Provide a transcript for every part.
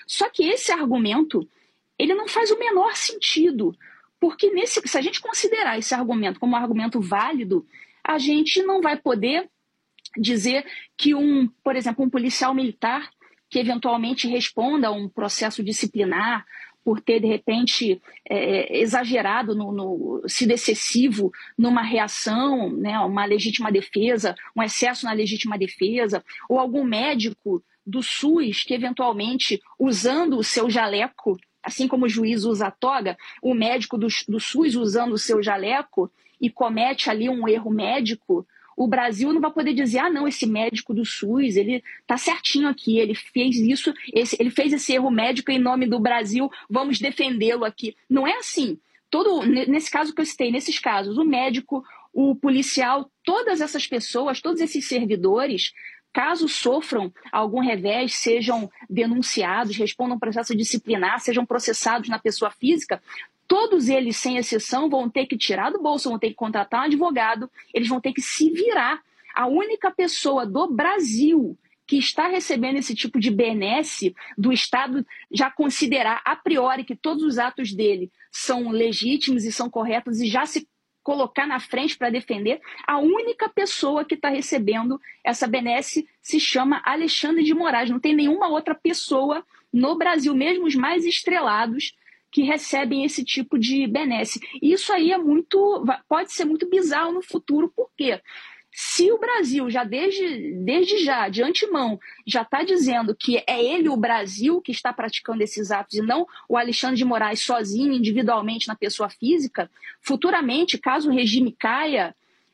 Só que esse argumento, ele não faz o menor sentido, porque se a gente considerar esse argumento como um argumento válido, a gente não vai poder dizer que, por exemplo, um policial militar que eventualmente responda a um processo disciplinar por ter, de repente, exagerado, sido excessivo numa reação, né, uma legítima defesa, um excesso na legítima defesa, ou algum médico do SUS que, eventualmente, usando o seu jaleco, assim como o juiz usa a toga, o médico do SUS usando o seu jaleco e comete ali um erro médico, o Brasil não vai poder dizer, não, esse médico do SUS, ele está certinho aqui, ele fez isso, ele fez esse erro médico em nome do Brasil, vamos defendê-lo aqui. Não é assim. Nesse caso que eu citei, nesses casos, o médico, o policial, todas essas pessoas, todos esses servidores, caso sofram algum revés, sejam denunciados, respondam processo disciplinar, sejam processados na pessoa física, todos eles, sem exceção, vão ter que tirar do bolso, vão ter que contratar um advogado, eles vão ter que se virar. A única pessoa do Brasil que está recebendo esse tipo de benesse do Estado já considerar a priori que todos os atos dele são legítimos e são corretos e já se colocar na frente para defender, a única pessoa que está recebendo essa benesse se chama Alexandre de Moraes. Não tem nenhuma outra pessoa no Brasil, mesmo os mais estrelados, que recebem esse tipo de benesse. E isso aí pode ser muito bizarro no futuro, por quê? Se o Brasil, já desde já, de antemão, já está dizendo que é ele, o Brasil, que está praticando esses atos e não o Alexandre de Moraes sozinho, individualmente, na pessoa física, futuramente, caso o regime caia,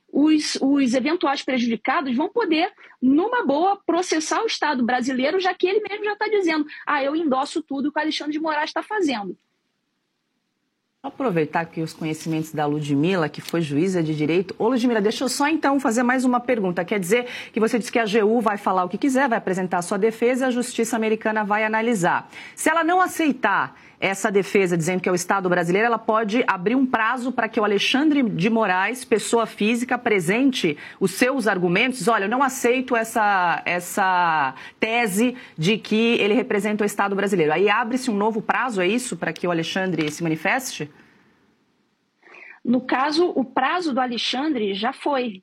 os eventuais prejudicados vão poder, numa boa, processar o Estado brasileiro, já que ele mesmo já está dizendo, eu endosso tudo que o Alexandre de Moraes está fazendo. Vou aproveitar aqui os conhecimentos da Ludmila, que foi juíza de direito. Ô, Ludmila, deixa eu só então fazer mais uma pergunta. Quer dizer que você disse que a AGU vai falar o que quiser, vai apresentar a sua defesa e a justiça americana vai analisar. Se ela não aceitar essa defesa, dizendo que é o Estado brasileiro, ela pode abrir um prazo para que o Alexandre de Moraes, pessoa física, apresente os seus argumentos. Olha, eu não aceito essa tese de que ele representa o Estado brasileiro. Aí abre-se um novo prazo, é isso, para que o Alexandre se manifeste? No caso, o prazo do Alexandre já foi.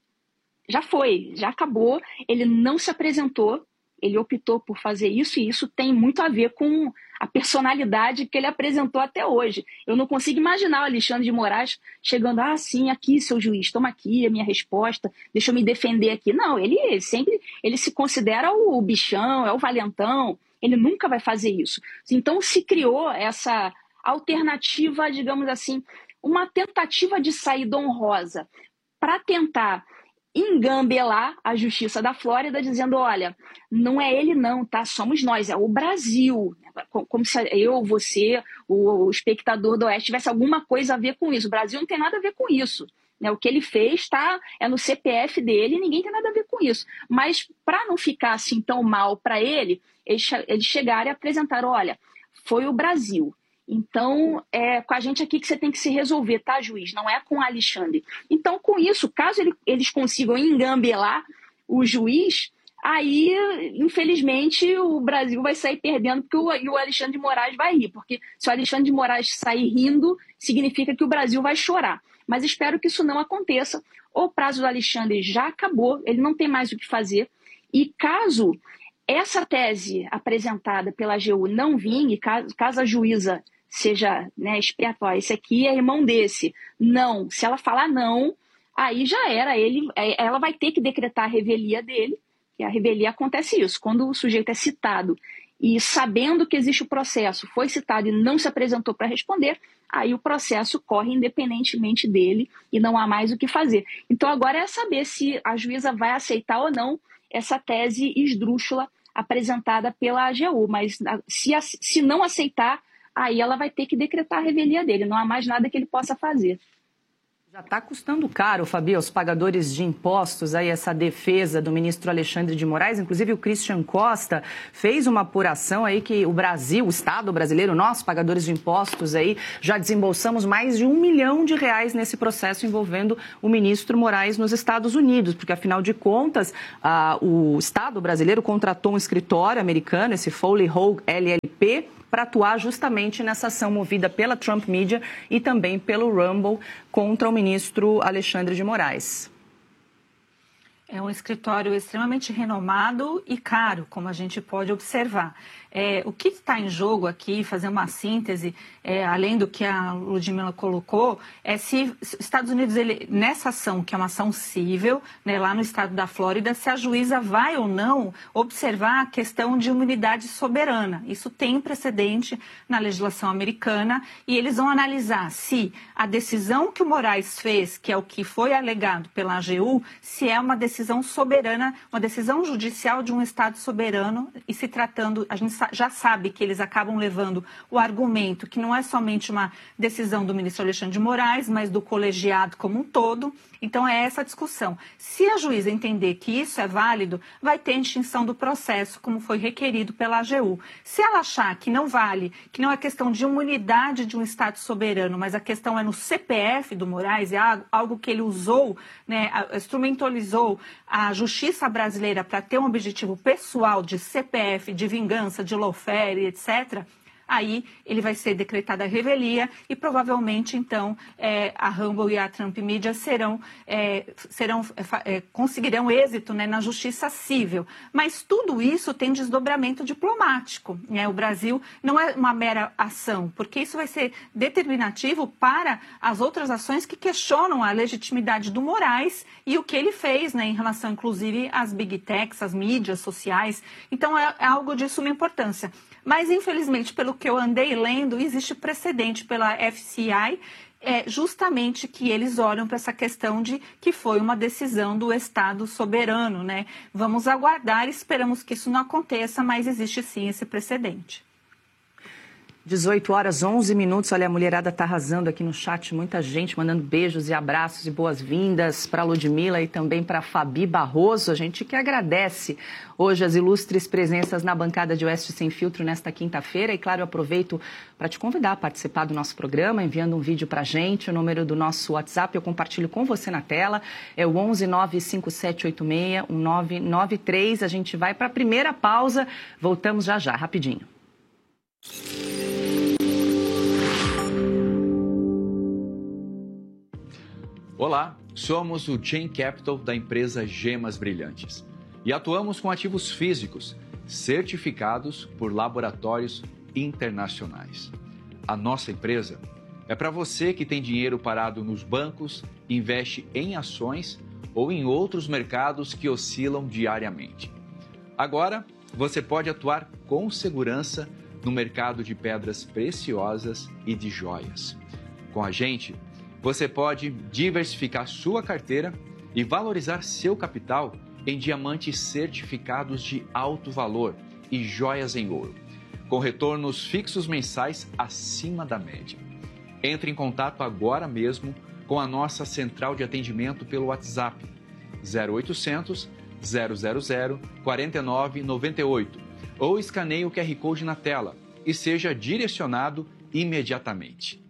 Já acabou. Ele não se apresentou, ele optou por fazer isso, e isso tem muito a ver com a personalidade que ele apresentou até hoje. Eu não consigo imaginar o Alexandre de Moraes chegando, sim, aqui, seu juiz, toma aqui a minha resposta, deixa eu me defender aqui. Não, ele se considera o bichão, é o valentão, ele nunca vai fazer isso. Então se criou essa alternativa, digamos assim, uma tentativa de saída honrosa para tentar engambelar a Justiça da Flórida, dizendo, olha, não é ele não, tá? Somos nós, é o Brasil. Como se eu, você, o espectador do Oeste tivesse alguma coisa a ver com isso. O Brasil não tem nada a ver com isso. O que ele fez é no CPF dele, ninguém tem nada a ver com isso. Mas, para não ficar assim tão mal para ele, eles chegaram e apresentaram, olha, foi o Brasil. Então, é com a gente aqui que você tem que se resolver, tá, juiz? Não é com o Alexandre. Então, com isso, caso eles consigam engambelar o juiz, aí, infelizmente, o Brasil vai sair perdendo porque o Alexandre de Moraes vai rir. Porque se o Alexandre de Moraes sair rindo, significa que o Brasil vai chorar. Mas espero que isso não aconteça. O prazo do Alexandre já acabou, ele não tem mais o que fazer. E caso essa tese apresentada pela AGU não vingue, caso a juíza seja esperto, esse aqui é irmão desse. Não, se ela falar não, aí já era, ela vai ter que decretar a revelia dele, que a revelia acontece isso, quando o sujeito é citado e sabendo que existe o processo, foi citado e não se apresentou para responder, aí o processo corre independentemente dele e não há mais o que fazer. Então agora é saber se a juíza vai aceitar ou não essa tese esdrúxula apresentada pela AGU, mas se não aceitar, aí ela vai ter que decretar a revelia dele, não há mais nada que ele possa fazer. Já está custando caro, Fabi, aos pagadores de impostos, aí essa defesa do ministro Alexandre de Moraes. Inclusive o Christian Costa fez uma apuração aí que o Brasil, o Estado brasileiro, nós, pagadores de impostos aí, já desembolsamos mais de R$1 milhão nesse processo envolvendo o ministro Moraes nos Estados Unidos, porque afinal de contas, o Estado brasileiro contratou um escritório americano, esse Foley Hoag LLP, para atuar justamente nessa ação movida pela Trump Media e também pelo Rumble contra o ministro Alexandre de Moraes. É um escritório extremamente renomado e caro, como a gente pode observar. O que está em jogo aqui, fazer uma síntese, além do que a Ludmila colocou, é se os Estados Unidos, nessa ação, que é uma ação cível, né, lá no estado da Flórida, se a juíza vai ou não observar a questão de imunidade soberana. Isso tem precedente na legislação americana e eles vão analisar se a decisão que o Moraes fez, que é o que foi alegado pela AGU, se é uma decisão soberana, uma decisão judicial de um estado soberano e se tratando, a gente já sabe que eles acabam levando o argumento que não é somente uma decisão do ministro Alexandre de Moraes, mas do colegiado como um todo. Então, é essa a discussão. Se a juíza entender que isso é válido, vai ter extinção do processo, como foi requerido pela AGU. Se ela achar que não vale, que não é questão de imunidade de um Estado soberano, mas a questão é no CPF do Moraes, é algo que ele usou, né, instrumentalizou a justiça brasileira para ter um objetivo pessoal de CPF, de vingança, de lawfare, etc., aí ele vai ser decretada a revelia e provavelmente, então, a Rumble e a Trump Media conseguirão êxito, né, na justiça civil. Mas tudo isso tem desdobramento diplomático, né? O Brasil não é uma mera ação, porque isso vai ser determinativo para as outras ações que questionam a legitimidade do Moraes e o que ele fez, né, em relação, inclusive, às big techs, às mídias sociais. Então, é algo de suma importância. Mas, infelizmente, pelo que eu andei lendo, existe precedente pela FCI, justamente que eles olham para essa questão de que foi uma decisão do Estado soberano, né? Vamos aguardar, esperamos que isso não aconteça, mas existe sim esse precedente. 18h11. Olha, a mulherada está arrasando aqui no chat, muita gente mandando beijos e abraços e boas-vindas para a Ludmila e também para a Fabi Barroso. A gente que agradece hoje as ilustres presenças na bancada de Oeste Sem Filtro nesta quinta-feira. E, claro, eu aproveito para te convidar a participar do nosso programa, enviando um vídeo para a gente. O número do nosso WhatsApp eu compartilho com você na tela. É o 11 95786 1993. A gente vai para a primeira pausa. Voltamos já, rapidinho. Olá, somos o Chain Capital da empresa Gemas Brilhantes e atuamos com ativos físicos certificados por laboratórios internacionais. A nossa empresa é para você que tem dinheiro parado nos bancos, investe em ações ou em outros mercados que oscilam diariamente. Agora, você pode atuar com segurança no mercado de pedras preciosas e de joias. Com a gente, você pode diversificar sua carteira e valorizar seu capital em diamantes certificados de alto valor e joias em ouro, com retornos fixos mensais acima da média. Entre em contato agora mesmo com a nossa central de atendimento pelo WhatsApp 0800 000 4998 ou escaneie o QR Code na tela e seja direcionado imediatamente.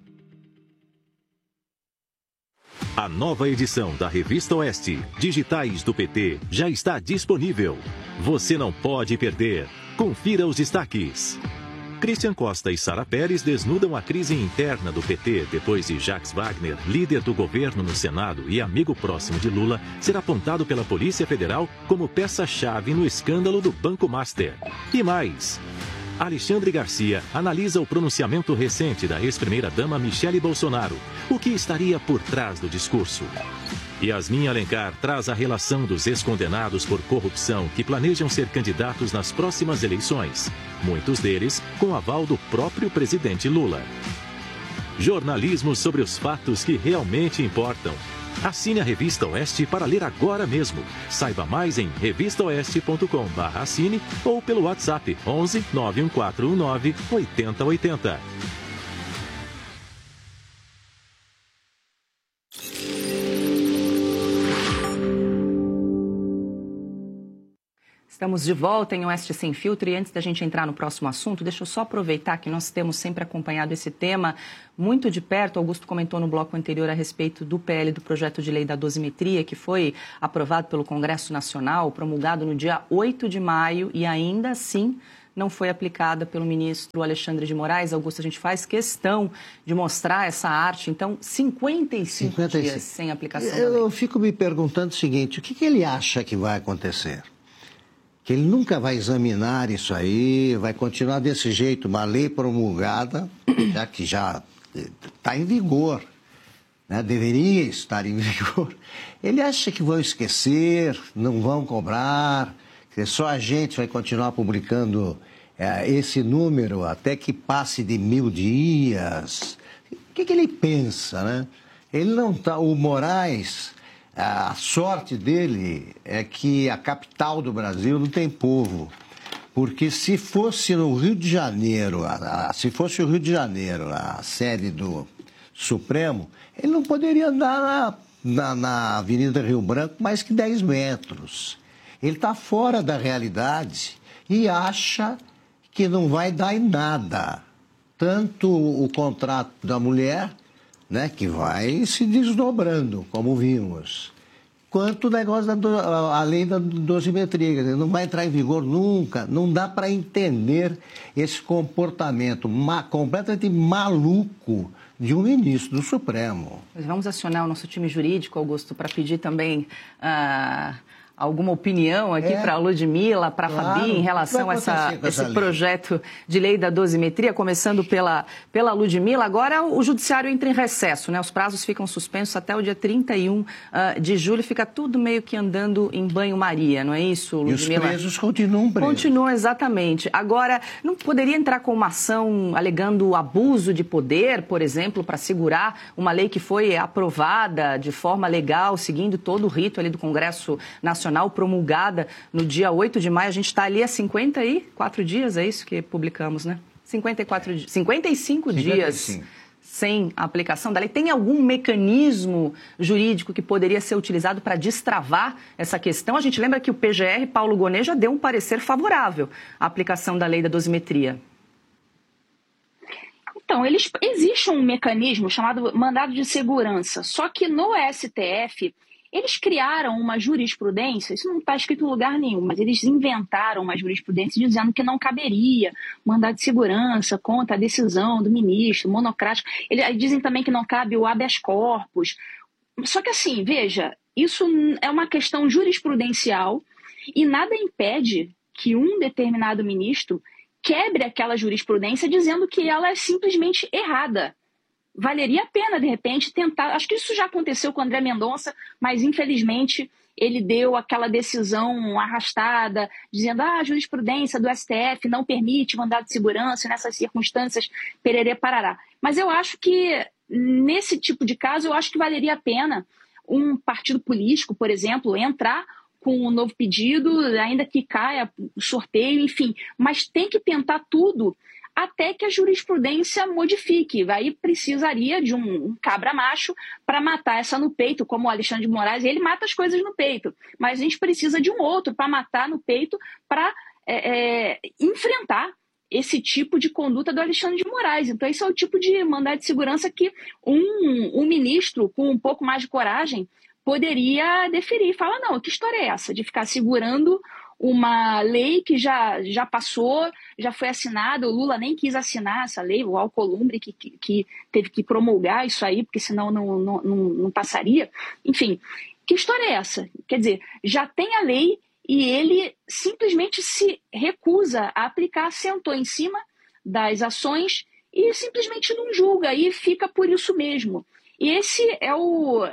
A nova edição da Revista Oeste, Digitais do PT, já está disponível. Você não pode perder. Confira os destaques. Christian Costa e Sara Pérez desnudam a crise interna do PT depois de Jacques Wagner, líder do governo no Senado e amigo próximo de Lula, ser apontado pela Polícia Federal como peça-chave no escândalo do Banco Master. E mais... Alexandre Garcia analisa o pronunciamento recente da ex-primeira-dama Michele Bolsonaro. O que estaria por trás do discurso? Yasmin Alencar traz a relação dos ex-condenados por corrupção que planejam ser candidatos nas próximas eleições. Muitos deles com aval do próprio presidente Lula. Jornalismo sobre os fatos que realmente importam. Assine a Revista Oeste para ler agora mesmo. Saiba mais em revistaoeste.com/assine ou pelo WhatsApp 11 91419 8080. Estamos de volta em Oeste Sem Filtro e antes da gente entrar no próximo assunto, deixa eu só aproveitar que nós temos sempre acompanhado esse tema muito de perto. Augusto comentou no bloco anterior a respeito do PL, do projeto de lei da dosimetria, que foi aprovado pelo Congresso Nacional, promulgado no dia 8 de maio e ainda assim não foi aplicada pelo ministro Alexandre de Moraes. Augusto, a gente faz questão de mostrar essa arte. Então, 55 dias sem aplicação da lei. Eu fico me perguntando o seguinte, o que ele acha que vai acontecer? Que ele nunca vai examinar isso aí, vai continuar desse jeito, uma lei promulgada, já que já está em vigor, né? Deveria estar em vigor. Ele acha que vão esquecer, não vão cobrar, que só a gente vai continuar publicando esse número até que passe de 1000 dias. O que ele pensa, né? Ele não está... O Moraes... A sorte dele é que a capital do Brasil não tem povo. Porque se fosse no Rio de Janeiro, se fosse o Rio de Janeiro, a sede do Supremo, ele não poderia andar na Avenida Rio Branco mais que 10 metros. Ele está fora da realidade e acha que não vai dar em nada. Tanto o contrato da mulher, né, que vai se desdobrando, como vimos, quanto o negócio a lei da dosimetria, quer dizer, não vai entrar em vigor nunca, não dá para entender esse comportamento completamente maluco de um ministro do Supremo. Vamos acionar o nosso time jurídico, Augusto, para pedir também alguma opinião aqui para a Ludmila, para a Fabi, em relação a esse projeto de lei da dosimetria, começando pela Ludmila. Agora o judiciário entra em recesso, né? Os prazos ficam suspensos até o dia 31 de julho, fica tudo meio que andando em banho-maria, não é isso, Ludmila? E os presos continuam presos. Continuam, exatamente. Agora, não poderia entrar com uma ação alegando abuso de poder, por exemplo, para segurar uma lei que foi aprovada de forma legal, seguindo todo o rito ali do Congresso Nacional, promulgada no dia 8 de maio, a gente está ali há 54 dias, é isso que publicamos, né? 55 dias sem a aplicação da lei. Tem algum mecanismo jurídico que poderia ser utilizado para destravar essa questão? A gente lembra que o PGR, Paulo Gonet, já deu um parecer favorável à aplicação da lei da dosimetria. Então, existe um mecanismo chamado mandado de segurança, só que no STF... Eles criaram uma jurisprudência, isso não está escrito em lugar nenhum, mas eles inventaram uma jurisprudência dizendo que não caberia mandado de segurança contra a decisão do ministro, monocrático. Eles dizem também que não cabe o habeas corpus. Só que assim, veja, isso é uma questão jurisprudencial e nada impede que um determinado ministro quebre aquela jurisprudência dizendo que ela é simplesmente errada. Valeria a pena, de repente, tentar... Acho que isso já aconteceu com o André Mendonça, mas, infelizmente, ele deu aquela decisão arrastada, dizendo a jurisprudência do STF não permite mandado de segurança nessas circunstâncias, pererê, parará. Mas eu acho que, nesse tipo de caso, eu acho que valeria a pena um partido político, por exemplo, entrar com um novo pedido, ainda que caia o sorteio, enfim. Mas tem que tentar tudo até que a jurisprudência modifique. Aí precisaria de um cabra-macho para matar essa no peito, como o Alexandre de Moraes. Ele mata as coisas no peito, mas a gente precisa de um outro para matar no peito, para enfrentar esse tipo de conduta do Alexandre de Moraes. Então esse é o tipo de mandado de segurança que um ministro com um pouco mais de coragem poderia deferir. Fala, não, que história é essa de ficar segurando uma lei que já passou, já foi assinada, o Lula nem quis assinar essa lei, o Alcolumbre que teve que promulgar isso aí, porque senão não passaria. Enfim, que história é essa? Quer dizer, já tem a lei e ele simplesmente se recusa a aplicar, sentou em cima das ações e simplesmente não julga, e fica por isso mesmo. E esse é o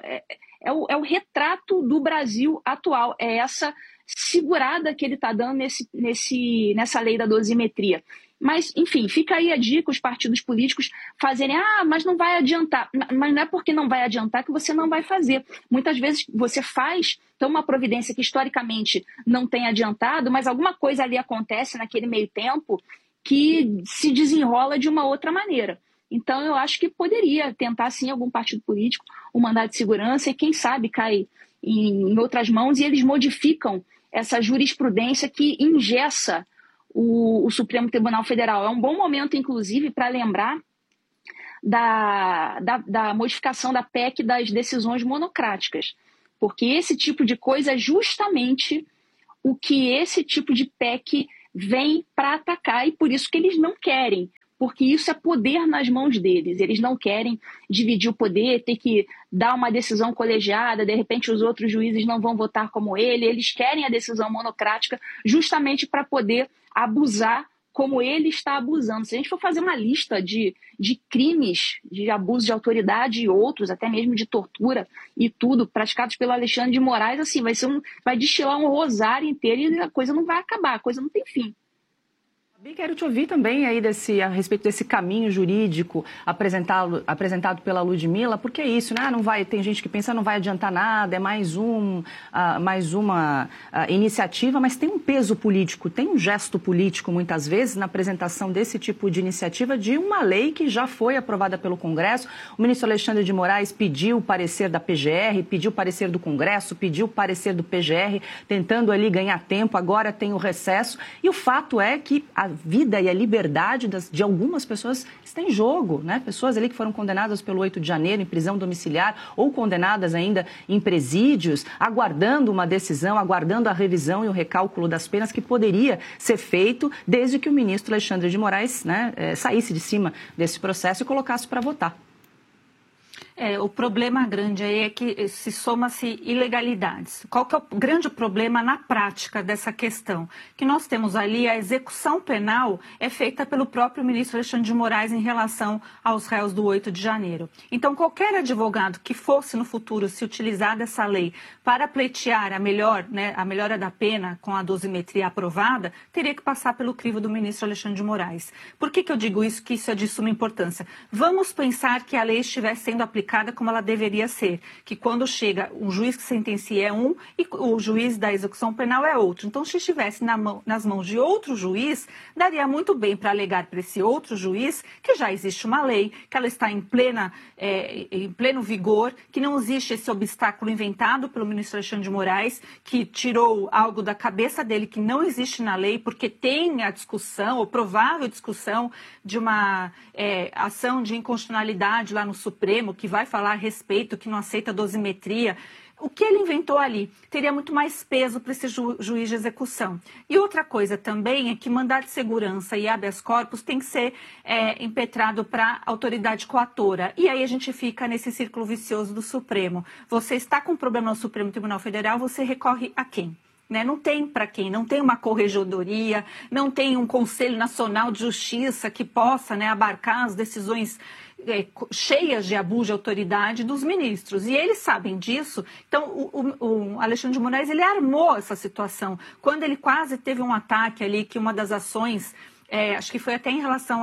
retrato do Brasil atual, é essa segurada que ele está dando nessa lei da dosimetria. Mas, enfim, fica aí a dica, os partidos políticos fazerem, mas não vai adiantar. Mas não é porque não vai adiantar que você não vai fazer. Muitas vezes você faz uma providência que historicamente não tem adiantado, mas alguma coisa ali acontece naquele meio tempo que se desenrola de uma outra maneira. Então, eu acho que poderia tentar, sim, algum partido político, um mandado de segurança, e quem sabe cai em outras mãos e eles modificam essa jurisprudência que engessa o Supremo Tribunal Federal. É um bom momento, inclusive, para lembrar da modificação da PEC das decisões monocráticas, porque esse tipo de coisa é justamente o que esse tipo de PEC vem para atacar, e por isso que eles não querem, porque isso é poder nas mãos deles. Eles não querem dividir o poder, ter que dar uma decisão colegiada, de repente os outros juízes não vão votar como ele, eles querem a decisão monocrática justamente para poder abusar como ele está abusando. Se a gente for fazer uma lista de crimes de abuso de autoridade e outros, até mesmo de tortura e tudo, praticados pelo Alexandre de Moraes, assim, vai destilar um rosário inteiro e a coisa não vai acabar, a coisa não tem fim. Quero te ouvir também aí a respeito desse caminho jurídico apresentado pela Ludmila, porque é isso, né? Não vai, tem gente que pensa não vai adiantar nada, é mais uma iniciativa, mas tem um peso político, tem um gesto político muitas vezes na apresentação desse tipo de iniciativa de uma lei que já foi aprovada pelo Congresso. O ministro Alexandre de Moraes pediu o parecer da PGR, pediu o parecer do Congresso, pediu o parecer do PGR, tentando ali ganhar tempo, agora tem o recesso, e o fato é que a vida e a liberdade de algumas pessoas está em jogo, né? Pessoas ali que foram condenadas pelo 8 de janeiro em prisão domiciliar ou condenadas ainda em presídios, aguardando uma decisão, aguardando a revisão e o recálculo das penas que poderia ser feito desde que o ministro Alexandre de Moraes, né, saísse de cima desse processo e colocasse para votar. O problema grande aí é que se soma-se ilegalidades. Qual que é o grande problema na prática dessa questão? Que nós temos ali a execução penal é feita pelo próprio ministro Alexandre de Moraes em relação aos réus do 8 de janeiro. Então, qualquer advogado que fosse no futuro se utilizar dessa lei para pleitear a melhora da pena com a dosimetria aprovada, teria que passar pelo crivo do ministro Alexandre de Moraes. Por que eu digo isso, que isso é de suma importância? Vamos pensar que a lei estivesse sendo aplicada como ela deveria ser, que quando chega um juiz que sentencia é um e o juiz da execução penal é outro. Então, se estivesse nas mãos de outro juiz, daria muito bem para alegar para esse outro juiz que já existe uma lei, que ela está em pleno vigor, que não existe esse obstáculo inventado pelo ministro Alexandre de Moraes, que tirou algo da cabeça dele que não existe na lei, porque tem a discussão, ou provável discussão, de uma ação de inconstitucionalidade lá no Supremo, que vai falar a respeito, que não aceita dosimetria. O que ele inventou ali teria muito mais peso para esse juiz de execução. E outra coisa também é que mandado de segurança e habeas corpus tem que ser impetrado para a autoridade coatora. E aí a gente fica nesse círculo vicioso do Supremo. Você está com um problema no Supremo Tribunal Federal, você recorre a quem? Não tem para quem, não tem uma corregedoria, não tem um Conselho Nacional de Justiça que possa abarcar as decisões cheias de abuso de autoridade dos ministros. E eles sabem disso. Então, o Alexandre de Moraes, ele armou essa situação. Quando ele quase teve um ataque ali, que uma das ações, acho que foi até em relação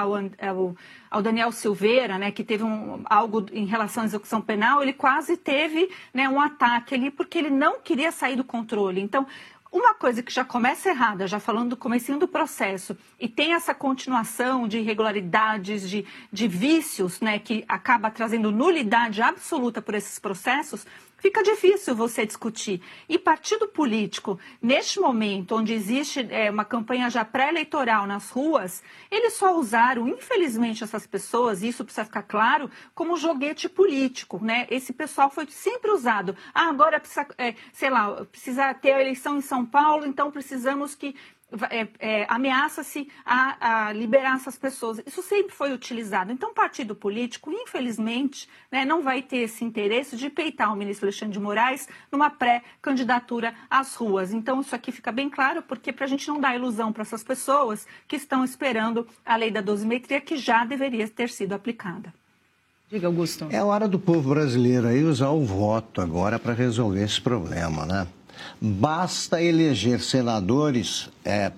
ao Daniel Silveira, que teve algo em relação à execução penal, ele quase teve um ataque ali, porque ele não queria sair do controle. Então, uma coisa que já começa errada, já falando do comecinho do processo, e tem essa continuação de irregularidades, de vícios, que acaba trazendo nulidade absoluta por esses processos, fica difícil você discutir. E partido político, neste momento, onde existe uma campanha já pré-eleitoral nas ruas, eles só usaram, infelizmente, essas pessoas, e isso precisa ficar claro, como joguete político, Esse pessoal foi sempre usado. Agora precisa ter a eleição em São Paulo, então precisamos que ameaça-se a liberar essas pessoas. Isso sempre foi utilizado. Então, o partido político, infelizmente, não vai ter esse interesse de peitar o ministro Alexandre de Moraes numa pré-candidatura às ruas. Então, isso aqui fica bem claro, porque para a gente não dar ilusão para essas pessoas que estão esperando a lei da dosimetria, que já deveria ter sido aplicada. Diga, Augusto. É hora do povo brasileiro aí usar o voto agora para resolver esse problema, Basta eleger senadores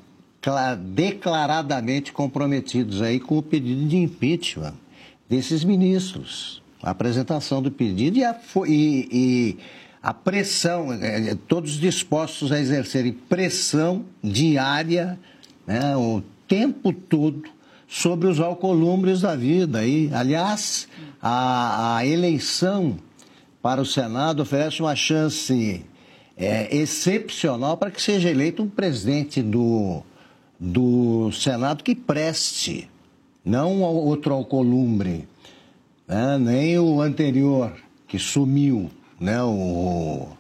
declaradamente comprometidos aí com o pedido de impeachment desses ministros. A apresentação do pedido e a pressão, todos dispostos a exercerem pressão diária, o tempo todo sobre os alcolumbres da vida. E, aliás, a eleição para o Senado oferece uma chance excepcional para que seja eleito um presidente do Senado que preste, não outro alcolumbre, né? Nem o anterior, que sumiu, né? O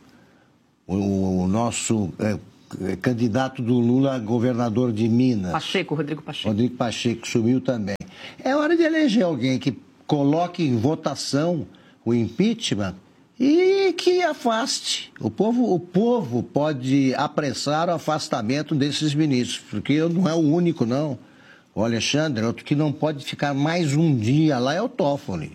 nosso candidato do Lula a governador de Minas. Rodrigo Pacheco. Rodrigo Pacheco sumiu também. É hora de eleger alguém que coloque em votação o impeachment e que afaste. O povo pode apressar o afastamento desses ministros, porque não é o único, não. O Alexandre, outro que não pode ficar mais um dia lá é o Toffoli.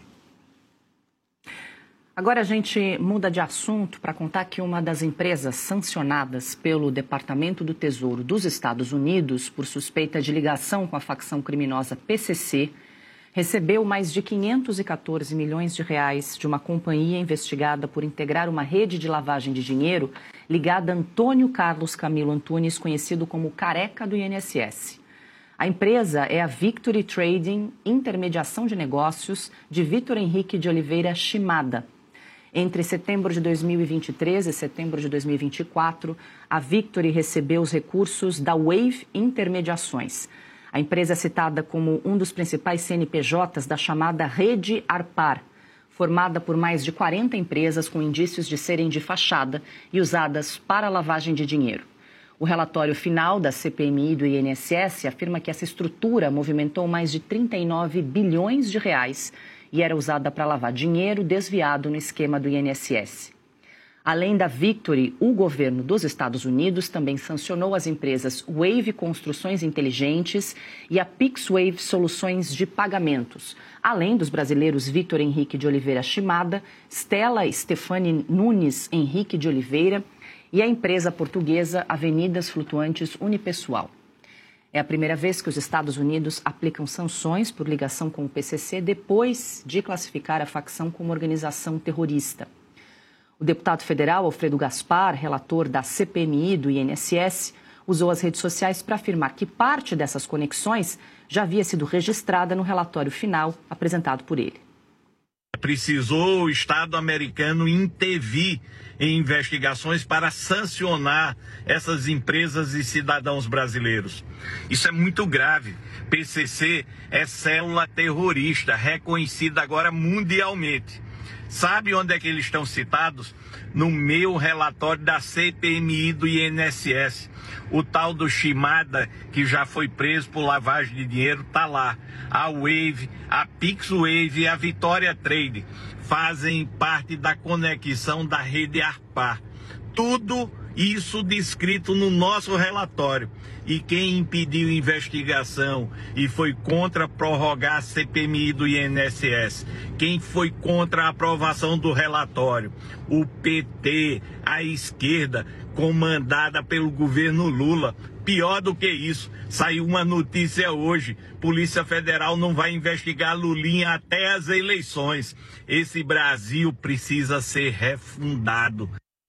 Agora a gente muda de assunto para contar que uma das empresas sancionadas pelo Departamento do Tesouro dos Estados Unidos por suspeita de ligação com a facção criminosa PCC recebeu mais de 514 milhões de reais de uma companhia investigada por integrar uma rede de lavagem de dinheiro ligada a Antônio Carlos Camilo Antunes, conhecido como Careca do INSS. A empresa é a Victory Trading Intermediação de Negócios de Vitor Henrique de Oliveira Shimada. Entre setembro de 2023 e setembro de 2024, a Victory recebeu os recursos da Wave Intermediações. A empresa é citada como um dos principais CNPJs da chamada Rede Arpar, formada por mais de 40 empresas com indícios de serem de fachada e usadas para lavagem de dinheiro. O relatório final da CPMI do INSS afirma que essa estrutura movimentou mais de 39 bilhões de reais e era usada para lavar dinheiro desviado no esquema do INSS. Além da Victory, o governo dos Estados Unidos também sancionou as empresas Wave Construções Inteligentes e a PixWave Soluções de Pagamentos, além dos brasileiros Vitor Henrique de Oliveira Shimada, Stella Stefani Nunes Henrique de Oliveira e a empresa portuguesa Avenidas Flutuantes Unipessoal. É a primeira vez que os Estados Unidos aplicam sanções por ligação com o PCC depois de classificar a facção como organização terrorista. O deputado federal Alfredo Gaspar, relator da CPMI do INSS, usou as redes sociais para afirmar que parte dessas conexões já havia sido registrada no relatório final apresentado por ele. Precisou o Estado americano intervir em investigações para sancionar essas empresas e cidadãos brasileiros. Isso é muito grave. PCC é célula terrorista, reconhecida agora mundialmente. Sabe onde é que eles estão citados? No meu relatório da CPMI do INSS. O tal do Shimada, que já foi preso por lavagem de dinheiro, está lá. A Wave, a PixWave e a Vitória Trade fazem parte da conexão da rede Arpar. Tudo isso descrito no nosso relatório. E quem impediu investigação e foi contra prorrogar a CPMI do INSS? Quem foi contra a aprovação do relatório? O PT, a esquerda, comandada pelo governo Lula. Pior do que isso, saiu uma notícia hoje: Polícia Federal não vai investigar Lulinha até as eleições. Esse Brasil precisa ser refundado.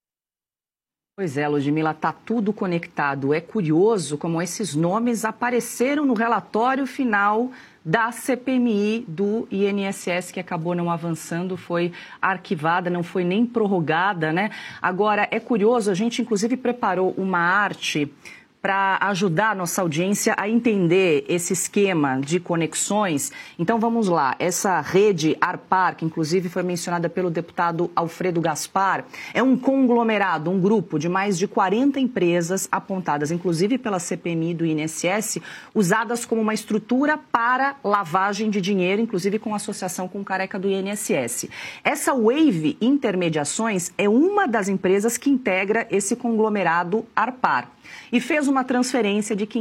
Pois é, Ludmila, está tudo conectado. É curioso como esses nomes apareceram no relatório final da CPMI do INSS, que acabou não avançando, foi arquivada, não foi nem prorrogada, né? Agora, é curioso, a gente inclusive preparou uma arte para ajudar a nossa audiência a entender esse esquema de conexões. Então, vamos lá. Essa rede Arpar, que inclusive foi mencionada pelo deputado Alfredo Gaspar, é um conglomerado, um grupo de mais de 40 empresas apontadas, inclusive pela CPMI do INSS, usadas como uma estrutura para lavagem de dinheiro, inclusive com associação com o Careca do INSS. Essa Wave Intermediações é uma das empresas que integra esse conglomerado Arpar e fez uma transferência de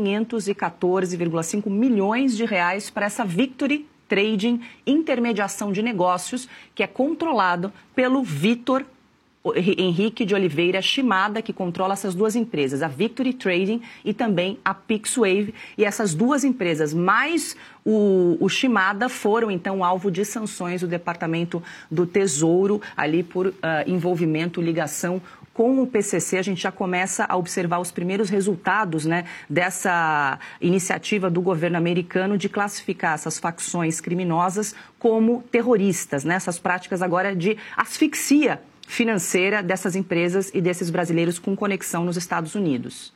514,5 milhões de reais para essa Victory Trading Intermediação de Negócios, que é controlado pelo Vitor Henrique de Oliveira Shimada, que controla essas duas empresas, a Victory Trading e também a PixWave. E essas duas empresas, mais o Shimada, foram então alvo de sanções do Departamento do Tesouro, ali por envolvimento, ligação com o PCC. A gente já começa a observar os primeiros resultados, né, dessa iniciativa do governo americano de classificar essas facções criminosas como terroristas, né, essas práticas agora de asfixia financeira dessas empresas e desses brasileiros com conexão nos Estados Unidos.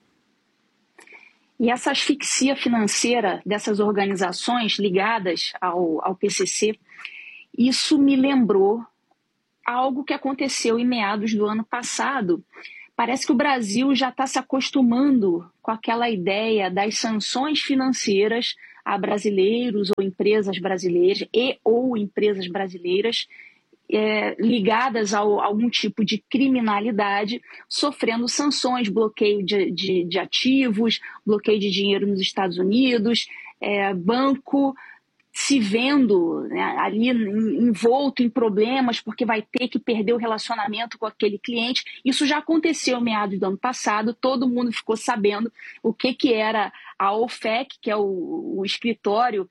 E essa asfixia financeira dessas organizações ligadas ao PCC, isso me lembrou algo que aconteceu em meados do ano passado. Parece que o Brasil já está se acostumando com aquela ideia das sanções financeiras a brasileiros ou empresas brasileiras ou empresas brasileiras ligadas a algum tipo de criminalidade, sofrendo sanções, bloqueio de ativos, bloqueio de dinheiro nos Estados Unidos, banco se vendo, né, ali envolto em problemas porque vai ter que perder o relacionamento com aquele cliente. Isso já aconteceu em meados do ano passado, todo mundo ficou sabendo o que era a OFAC, que é o escritório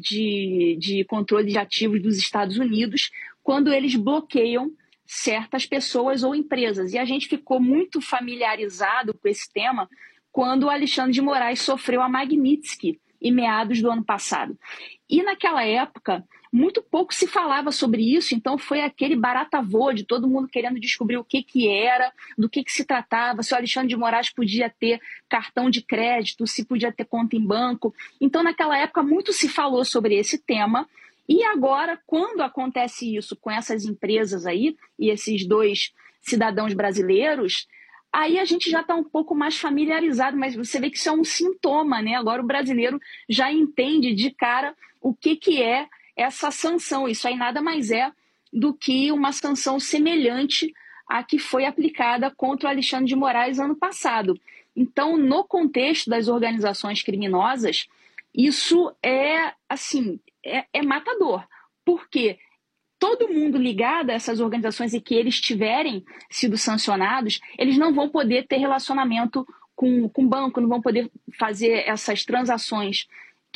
de controle de ativos dos Estados Unidos, quando eles bloqueiam certas pessoas ou empresas. E a gente ficou muito familiarizado com esse tema quando o Alexandre de Moraes sofreu a Magnitsky, em meados do ano passado. E naquela época, muito pouco se falava sobre isso, então foi aquele barata-voa de todo mundo querendo descobrir o que era, do que se tratava, se o Alexandre de Moraes podia ter cartão de crédito, se podia ter conta em banco. Então, naquela época, muito se falou sobre esse tema. E agora, quando acontece isso com essas empresas aí, e esses dois cidadãos brasileiros, aí a gente já está um pouco mais familiarizado, mas você vê que isso é um sintoma, né? Agora o brasileiro já entende de cara o que é essa sanção. Isso aí nada mais é do que uma sanção semelhante à que foi aplicada contra o Alexandre de Moraes ano passado. Então, no contexto das organizações criminosas, isso é matador. Por quê? Todo mundo ligado a essas organizações e que eles tiverem sido sancionados, eles não vão poder ter relacionamento com o banco, não vão poder fazer essas transações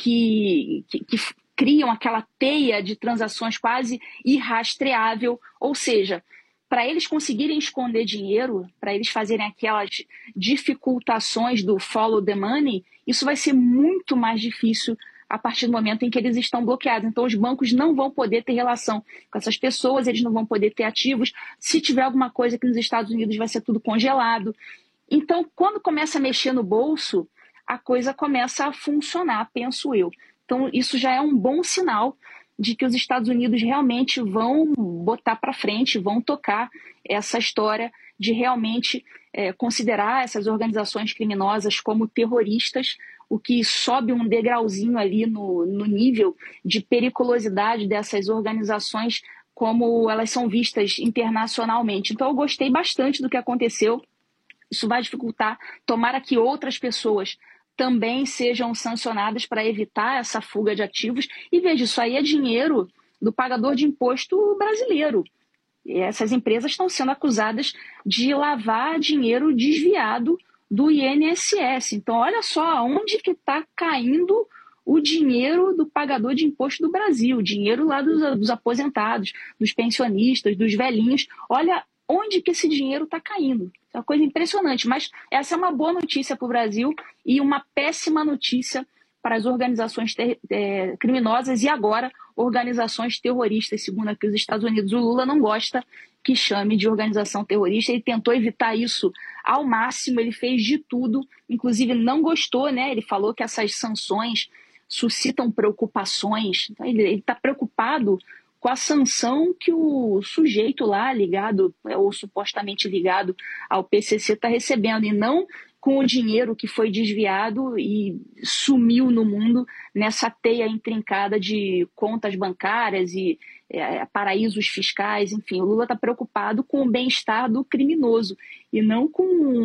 que criam aquela teia de transações quase irrastreável. Ou seja, para eles conseguirem esconder dinheiro, para eles fazerem aquelas dificultações do follow the money, isso vai ser muito mais difícil a partir do momento em que eles estão bloqueados. Então, os bancos não vão poder ter relação com essas pessoas, eles não vão poder ter ativos. Se tiver alguma coisa aqui nos Estados Unidos, vai ser tudo congelado. Então, quando começa a mexer no bolso, a coisa começa a funcionar, penso eu. Então, isso já é um bom sinal de que os Estados Unidos realmente vão botar para frente, vão tocar essa história de realmente considerar essas organizações criminosas como terroristas, o que sobe um degrauzinho ali no nível de periculosidade dessas organizações, como elas são vistas internacionalmente. Então, eu gostei bastante do que aconteceu. Isso vai dificultar. Tomara que outras pessoas também sejam sancionadas para evitar essa fuga de ativos. E veja, isso aí é dinheiro do pagador de imposto brasileiro. E essas empresas estão sendo acusadas de lavar dinheiro desviado do INSS. Então, olha só onde que está caindo o dinheiro do pagador de imposto do Brasil, o dinheiro lá dos aposentados, dos pensionistas, dos velhinhos. Olha onde que esse dinheiro está caindo. É uma coisa impressionante, mas essa é uma boa notícia para o Brasil e uma péssima notícia para as organizações criminosas e agora organizações terroristas, segundo aqui os Estados Unidos. O Lula não gosta que chame de organização terrorista, ele tentou evitar isso ao máximo, ele fez de tudo, inclusive não gostou, né? Ele falou que essas sanções suscitam preocupações, então, ele está preocupado com a sanção que o sujeito lá ligado, ou supostamente ligado ao PCC está recebendo, e não com o dinheiro que foi desviado e sumiu no mundo nessa teia intrincada de contas bancárias e paraísos fiscais, enfim. O Lula está preocupado com o bem-estar do criminoso e não com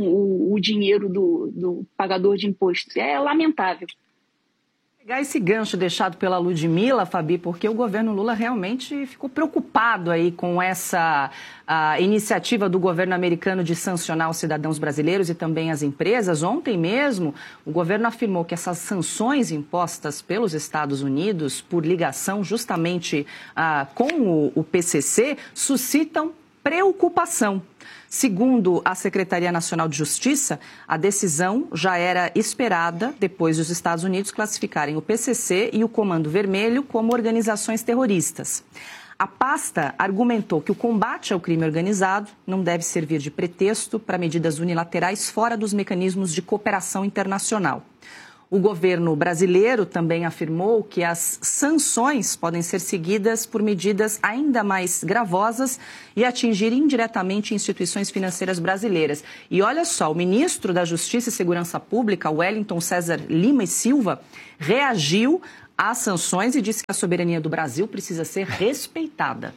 o dinheiro do pagador de impostos. É lamentável. Pegar esse gancho deixado pela Ludmila, Fabi, porque o governo Lula realmente ficou preocupado aí com essa iniciativa do governo americano de sancionar os cidadãos brasileiros e também as empresas. Ontem mesmo, o governo afirmou que essas sanções impostas pelos Estados Unidos por ligação justamente com o PCC suscitam preocupação. Segundo a Secretaria Nacional de Justiça, a decisão já era esperada depois dos Estados Unidos classificarem o PCC e o Comando Vermelho como organizações terroristas. A pasta argumentou que o combate ao crime organizado não deve servir de pretexto para medidas unilaterais fora dos mecanismos de cooperação internacional. O governo brasileiro também afirmou que as sanções podem ser seguidas por medidas ainda mais gravosas e atingir indiretamente instituições financeiras brasileiras. E olha só, o ministro da Justiça e Segurança Pública, Wellington César Lima e Silva, reagiu às sanções e disse que a soberania do Brasil precisa ser respeitada.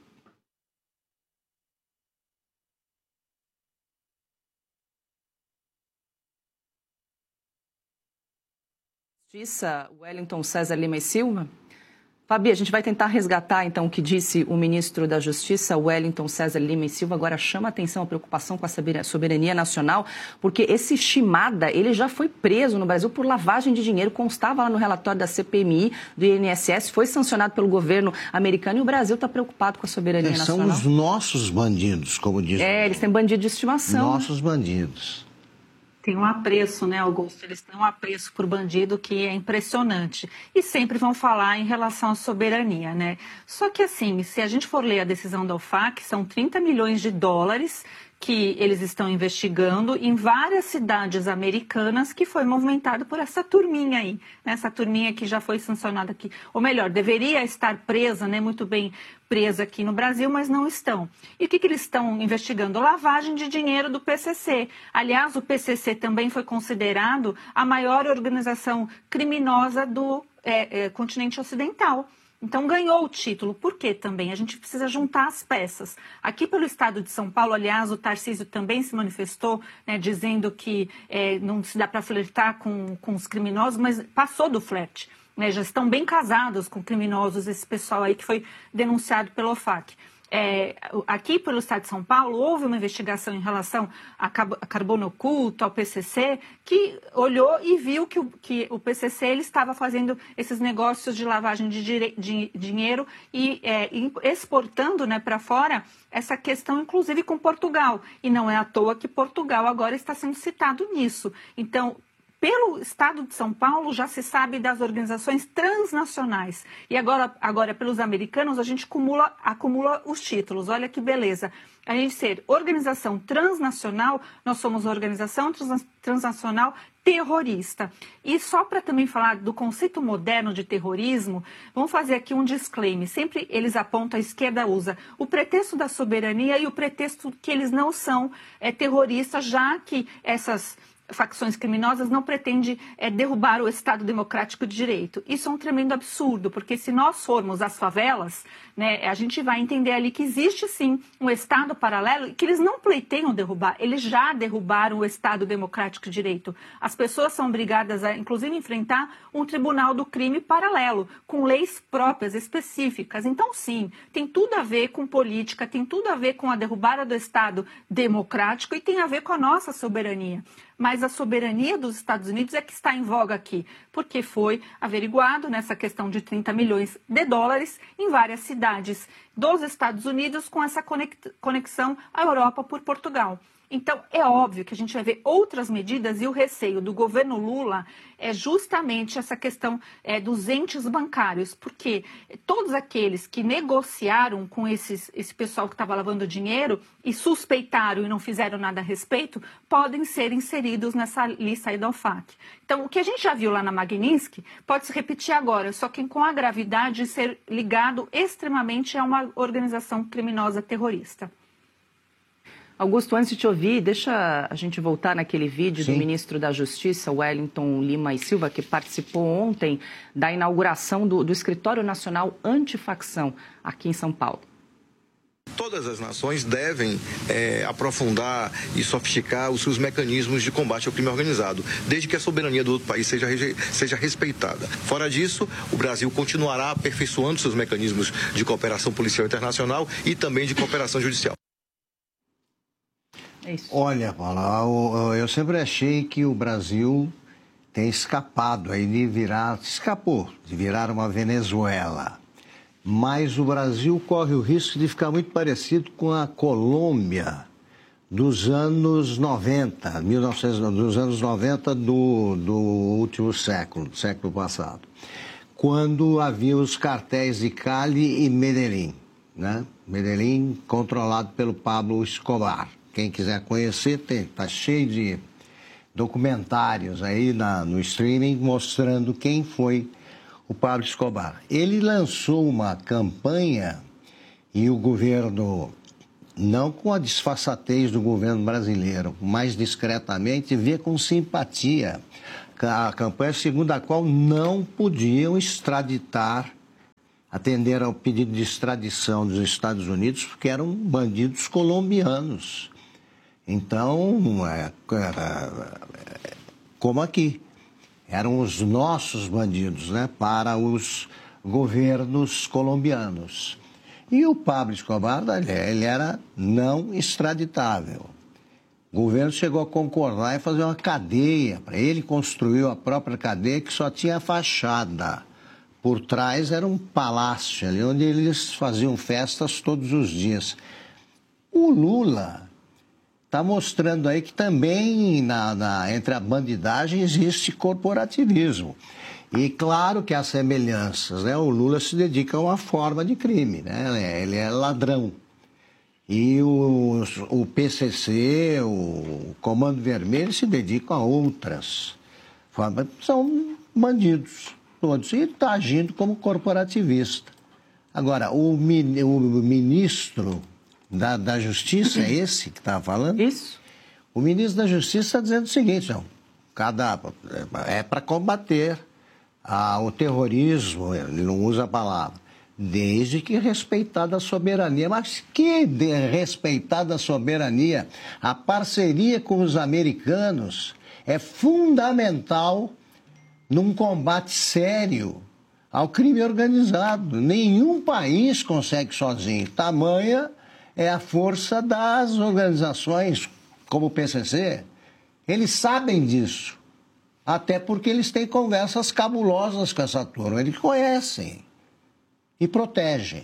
Justiça, Wellington César Lima e Silva. Fabi, a gente vai tentar resgatar, então, o que disse o ministro da Justiça, Wellington César Lima e Silva. Agora chama a atenção a preocupação com a soberania nacional, porque esse Shimada, ele já foi preso no Brasil por lavagem de dinheiro, constava lá no relatório da CPMI, do INSS, foi sancionado pelo governo americano e o Brasil está preocupado com a soberania nacional. São os nossos bandidos, como diz. Eles têm bandido de estimação. Nossos bandidos. Tem um apreço, né, Augusto? Eles têm um apreço por bandido que é impressionante. E sempre vão falar em relação à soberania, né? Só que, assim, se a gente for ler a decisão da OFAC, são 30 milhões de dólares que eles estão investigando em várias cidades americanas que foi movimentado por essa turminha aí, né? Essa turminha que já foi sancionada aqui, ou melhor, deveria estar presa, né? Muito bem presa aqui no Brasil, mas não estão. E o que eles estão investigando? Lavagem de dinheiro do PCC. Aliás, o PCC também foi considerado a maior organização criminosa do continente ocidental. Então, ganhou o título. Por quê também? A gente precisa juntar as peças. Aqui pelo estado de São Paulo, aliás, o Tarcísio também se manifestou, né, dizendo que não se dá para flertar com os criminosos, mas passou do flerte. Né, já estão bem casados com criminosos, esse pessoal aí que foi denunciado pela OFAC. Aqui pelo estado de São Paulo, houve uma investigação em relação a carbono oculto, ao PCC, que olhou e viu que o PCC ele estava fazendo esses negócios de lavagem de dinheiro e exportando, né, para fora essa questão, inclusive com Portugal. E não é à toa que Portugal agora está sendo citado nisso. Então, pelo estado de São Paulo, já se sabe das organizações transnacionais. E agora pelos americanos, a gente acumula os títulos. Olha que beleza. A gente ser organização transnacional, nós somos organização transnacional terrorista. E só para também falar do conceito moderno de terrorismo, vamos fazer aqui um disclaimer. Sempre eles apontam, a esquerda usa o pretexto da soberania e o pretexto que eles não são terroristas, já que essas facções criminosas não pretendem derrubar o Estado Democrático de Direito. Isso é um tremendo absurdo, porque se nós formos às favelas, né, a gente vai entender ali que existe sim um Estado paralelo e que eles não pleiteiam derrubar, eles já derrubaram o Estado Democrático de Direito. As pessoas são obrigadas a, inclusive, enfrentar um tribunal do crime paralelo, com leis próprias, específicas. Então, sim, tem tudo a ver com política, tem tudo a ver com a derrubada do Estado Democrático e tem a ver com a nossa soberania. Mas a soberania dos Estados Unidos é que está em voga aqui, porque foi averiguado nessa questão de 30 milhões de dólares em várias cidades dos Estados Unidos com essa conexão à Europa por Portugal. Então, é óbvio que a gente vai ver outras medidas e o receio do governo Lula é justamente essa questão dos entes bancários, porque todos aqueles que negociaram com esse pessoal que estava lavando dinheiro e suspeitaram e não fizeram nada a respeito, podem ser inseridos nessa lista aí da OFAC. Então, o que a gente já viu lá na Magnitsky pode se repetir agora, só que com a gravidade de ser ligado extremamente a uma organização criminosa terrorista. Augusto, antes de te ouvir, deixa a gente voltar naquele vídeo do ministro da Justiça, Wellington Lima e Silva, que participou ontem da inauguração do Escritório Nacional Antifacção aqui em São Paulo. Todas as nações devem aprofundar e sofisticar os seus mecanismos de combate ao crime organizado, desde que a soberania do outro país seja respeitada. Fora disso, o Brasil continuará aperfeiçoando seus mecanismos de cooperação policial internacional e também de cooperação judicial. Olha, Paula, eu sempre achei que o Brasil tem escapado aí de virar uma Venezuela. Mas o Brasil corre o risco de ficar muito parecido com a Colômbia dos anos 90, dos anos 90 do último século, do século passado, quando havia os cartéis de Cali e Medellín. né? Medellín, controlado pelo Pablo Escobar. Quem quiser conhecer, tá cheio de documentários aí no streaming mostrando quem foi o Pablo Escobar. Ele lançou uma campanha e o governo, não com a disfarçatez do governo brasileiro, mais discretamente, vê com simpatia a campanha segundo a qual não podiam extraditar, atender ao pedido de extradição dos Estados Unidos, porque eram bandidos colombianos. Então, como aqui, eram os nossos bandidos, né, para os governos colombianos. E o Pablo Escobar, ele era não extraditável. O governo chegou a concordar em fazer uma cadeia, para ele construiu a própria cadeia que só tinha fachada. Por trás era um palácio ali, onde eles faziam festas todos os dias. O Lula está mostrando aí que também entre a bandidagem existe corporativismo. E claro que há semelhanças, né? O Lula se dedica a uma forma de crime, né? Ele é ladrão. E o PCC, o Comando Vermelho, se dedicam a outras formas. São bandidos todos. E está agindo como corporativista. Agora, o ministro da Justiça, é esse que está falando? Isso. O ministro da Justiça está dizendo o seguinte, não, é para combater o terrorismo, ele não usa a palavra, desde que respeitada a soberania. Mas que respeitada a soberania? A parceria com os americanos é fundamental num combate sério ao crime organizado. Nenhum país consegue sozinho. Tamanha é a força das organizações como o PCC. Eles sabem disso. Até porque eles têm conversas cabulosas com essa turma. Eles conhecem e protegem.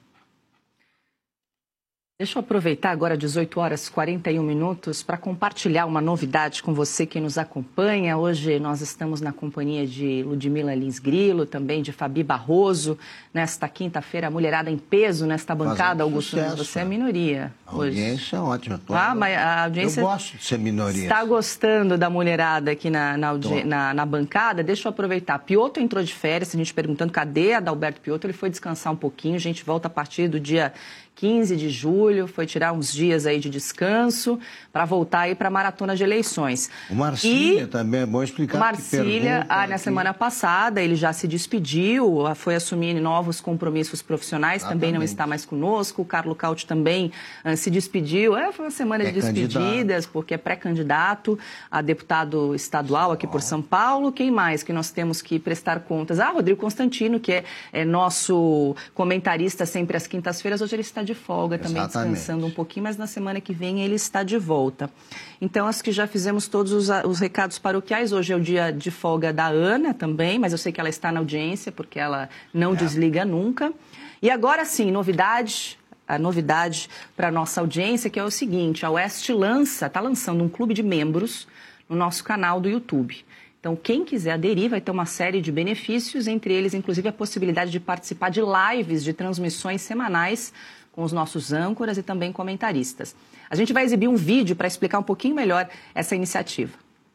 Deixa eu aproveitar agora 18 horas e 41 minutos para compartilhar uma novidade com você que nos acompanha. Hoje nós estamos na companhia de Ludmila Lins Grilo, também de Fabi Barroso. Nesta quinta-feira, a mulherada em peso nesta bancada. Augusto, você é minoria hoje. A audiência é ótima. Mas a audiência, eu gosto de ser minoria. Está gostando da mulherada aqui na bancada? Deixa eu aproveitar. Piotr entrou de férias, a gente perguntando cadê Adalberto Piotr. Ele foi descansar um pouquinho. A gente volta a partir do dia 15 de julho, foi tirar uns dias aí de descanso para voltar aí para a maratona de eleições. O Marcília também é bom explicar. Marcília, na semana passada, ele já se despediu, foi assumir novos compromissos profissionais, também não está mais conosco. O Carlo Cauti também se despediu. Foi uma semana de despedidas, porque é pré-candidato a deputado estadual aqui por São Paulo. Quem mais que nós temos que prestar contas? Rodrigo Constantino, que é nosso comentarista sempre às quintas-feiras, hoje ele está de folga também, descansando um pouquinho, mas na semana que vem ele está de volta. Então, acho que já fizemos todos os recados paroquiais. Hoje é o dia de folga da Ana também, mas eu sei que ela está na audiência, porque ela não desliga nunca. E agora sim, a novidade para a nossa audiência, que é o seguinte: a Oeste está lançando um clube de membros no nosso canal do YouTube. Então, quem quiser aderir vai ter uma série de benefícios, entre eles, inclusive, a possibilidade de participar de lives, de transmissões semanais com os nossos âncoras e também comentaristas. A gente vai exibir um vídeo para explicar um pouquinho melhor essa iniciativa.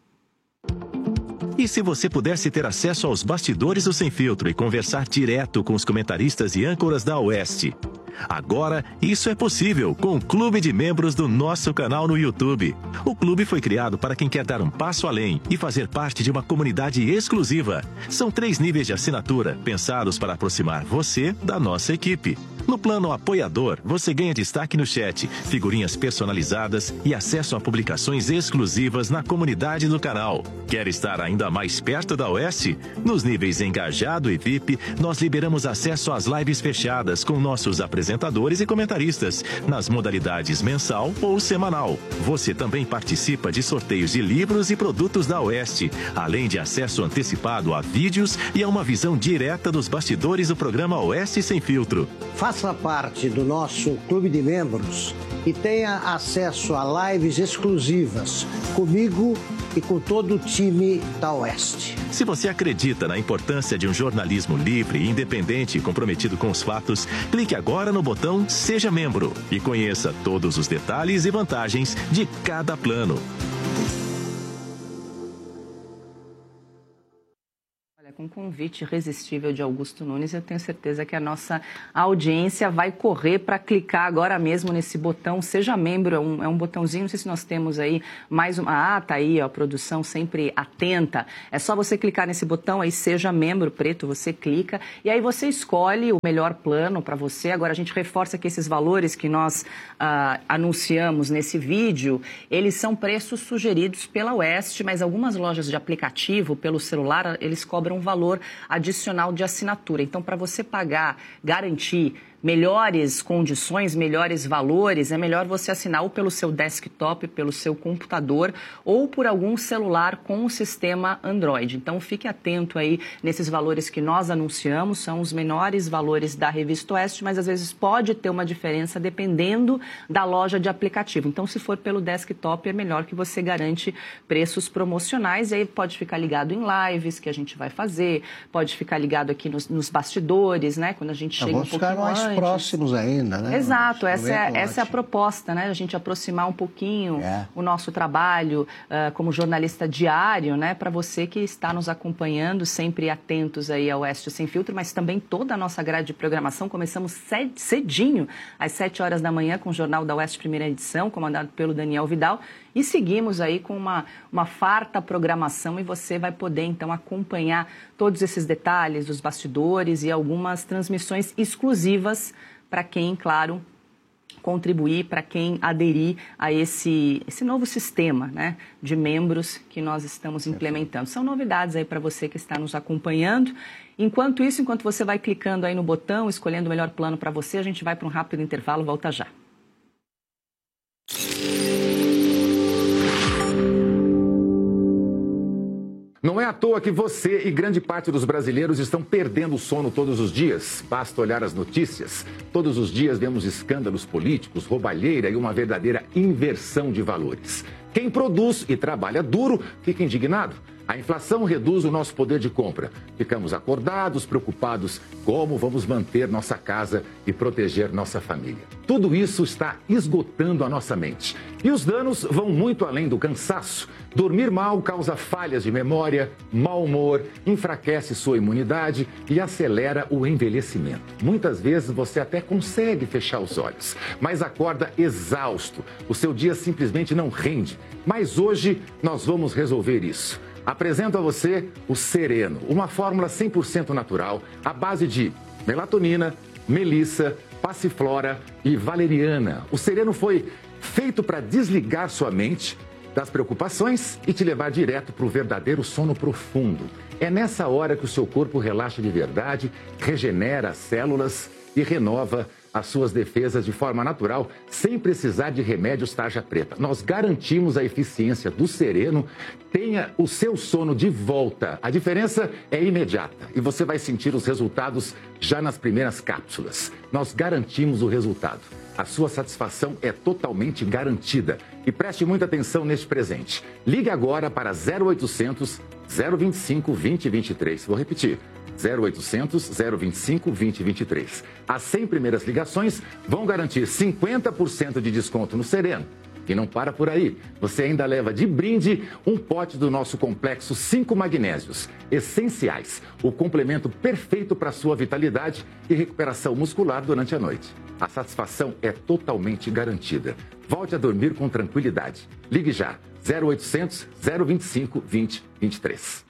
E se você pudesse ter acesso aos bastidores do Sem Filtro e conversar direto com os comentaristas e âncoras da Oeste? Agora, isso é possível com o Clube de Membros do nosso canal no YouTube. O clube foi criado para quem quer dar um passo além e fazer parte de uma comunidade exclusiva. São 3 níveis de assinatura, pensados para aproximar você da nossa equipe. No plano apoiador, você ganha destaque no chat, figurinhas personalizadas e acesso a publicações exclusivas na comunidade do canal. Quer estar ainda mais perto da Oeste? Nos níveis Engajado e VIP, nós liberamos acesso às lives fechadas com nossos apresentadores e comentaristas, nas modalidades mensal ou semanal. Você também participa de sorteios de livros e produtos da Oeste, além de acesso antecipado a vídeos e a uma visão direta dos bastidores do programa Oeste Sem Filtro. Faça parte do nosso clube de membros e tenha acesso a lives exclusivas comigo e com todo o time da Oeste. Se você acredita na importância de um jornalismo livre, independente e comprometido com os fatos, clique agora no botão Seja Membro e conheça todos os detalhes e vantagens de cada plano. Com um convite irresistível de Augusto Nunes, eu tenho certeza que a nossa audiência vai correr para clicar agora mesmo nesse botão Seja Membro. É um botãozinho, não sei se nós temos aí mais uma... Ah, tá aí, ó, a produção sempre atenta. É só você clicar nesse botão aí, Seja Membro, preto, você clica e aí você escolhe o melhor plano para você. Agora a gente reforça que esses valores que nós anunciamos nesse vídeo, eles são preços sugeridos pela Oeste, mas algumas lojas de aplicativo, pelo celular, eles cobram um valor adicional de assinatura. Então, para você pagar, garantir melhores condições, melhores valores, é melhor você assinar ou pelo seu desktop, pelo seu computador ou por algum celular com o sistema Android. Então, fique atento aí nesses valores que nós anunciamos, são os menores valores da Revista Oeste, mas às vezes pode ter uma diferença dependendo da loja de aplicativo. Então, se for pelo desktop, é melhor que você garante preços promocionais e aí pode ficar ligado em lives que a gente vai fazer, pode ficar ligado aqui nos bastidores, né, quando a gente chega um pouquinho antes. Próximos ainda, né? Exato, essa é a proposta, né? A gente aproximar um pouquinho o nosso trabalho como jornalista diário, né? Para você que está nos acompanhando, sempre atentos aí ao Oeste Sem Filtro, mas também toda a nossa grade de programação. Começamos cedinho, às 7 horas da manhã, com o Jornal da Oeste, primeira edição, comandado pelo Daniel Vidal. E seguimos aí com uma farta programação e você vai poder, então, acompanhar todos esses detalhes, os bastidores e algumas transmissões exclusivas para quem, claro, contribuir, para quem aderir a esse novo sistema, né, de membros que nós estamos implementando. São novidades aí para você que está nos acompanhando. Enquanto isso, enquanto você vai clicando aí no botão, escolhendo o melhor plano para você, a gente vai para um rápido intervalo, volta já. Não é à toa que você e grande parte dos brasileiros estão perdendo o sono todos os dias. Basta olhar as notícias. Todos os dias vemos escândalos políticos, roubalheira e uma verdadeira inversão de valores. Quem produz e trabalha duro fica indignado. A inflação reduz o nosso poder de compra. Ficamos acordados, preocupados como vamos manter nossa casa e proteger nossa família. Tudo isso está esgotando a nossa mente. E os danos vão muito além do cansaço. Dormir mal causa falhas de memória, mau humor, enfraquece sua imunidade e acelera o envelhecimento. Muitas vezes você até consegue fechar os olhos, mas acorda exausto. O seu dia simplesmente não rende. Mas hoje nós vamos resolver isso. Apresento a você o Sereno, uma fórmula 100% natural, à base de melatonina, melissa, passiflora e valeriana. O Sereno foi feito para desligar sua mente das preocupações e te levar direto para o verdadeiro sono profundo. É nessa hora que o seu corpo relaxa de verdade, regenera as células e renova as suas defesas de forma natural, sem precisar de remédios tarja preta. Nós garantimos a eficiência do Sereno. Tenha o seu sono de volta. A diferença é imediata e você vai sentir os resultados já nas primeiras cápsulas. Nós garantimos o resultado. A sua satisfação é totalmente garantida. E preste muita atenção neste presente. Ligue agora para 0800 025 2023. Vou repetir. 0800 025 2023. As 100 primeiras ligações vão garantir 50% de desconto no Sereno. E não para por aí. Você ainda leva de brinde um pote do nosso complexo 5 magnésios essenciais. O complemento perfeito para a sua vitalidade e recuperação muscular durante a noite. A satisfação é totalmente garantida. Volte a dormir com tranquilidade. Ligue já. 0800 025 2023.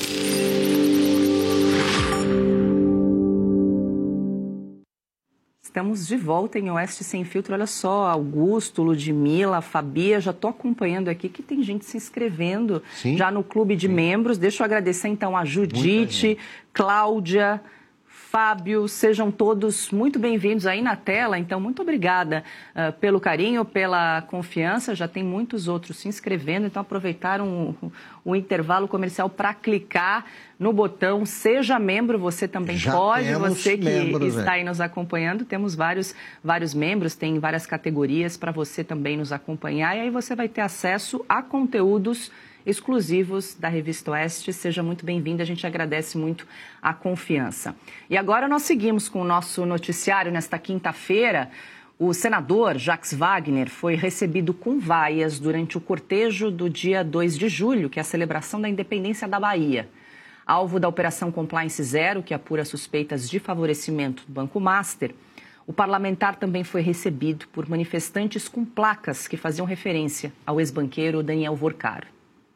Estamos de volta em Oeste Sem Filtro. Olha só, Augusto, Ludmila, Fabia, já estou acompanhando aqui que tem gente se inscrevendo já no clube de membros. Deixa eu agradecer então a Judite, Cláudia, Fábio, sejam todos muito bem-vindos aí na tela. Então, muito obrigada pelo carinho, pela confiança. Já tem muitos outros se inscrevendo, então aproveitaram o intervalo comercial para clicar no botão Seja Membro. Você também pode, você que está aí nos acompanhando. Temos vários membros, tem várias categorias para você também nos acompanhar. E aí você vai ter acesso a conteúdos exclusivos da Revista Oeste. Seja muito bem-vindo, a gente agradece muito a confiança. E agora nós seguimos com o nosso noticiário nesta quinta-feira. O senador Jacques Wagner foi recebido com vaias durante o cortejo do dia 2 de julho, que é a celebração da independência da Bahia. Alvo da Operação Compliance Zero, que apura suspeitas de favorecimento do Banco Master, o parlamentar também foi recebido por manifestantes com placas que faziam referência ao ex-banqueiro Daniel Vorcaro.